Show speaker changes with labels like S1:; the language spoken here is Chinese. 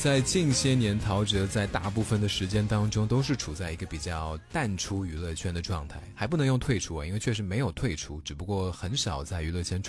S1: 在近些年，陶喆在大部分的时间当中都是处在一个比较淡出娱乐圈的状态，还不能用退出啊，因为确实没有退出，只不过很少在娱乐圈